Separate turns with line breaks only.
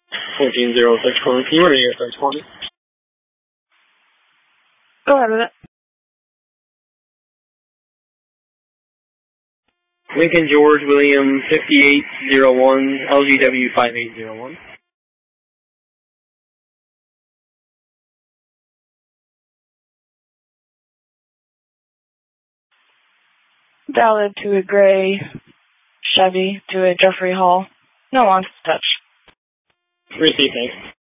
1406 corner. Can you run your search for me?
Go ahead with it.
Lincoln George William 5801, LGW 5801.
Valid to a gray Chevy to a Jeffrey Hall. No wants to touch.
Receive, thanks.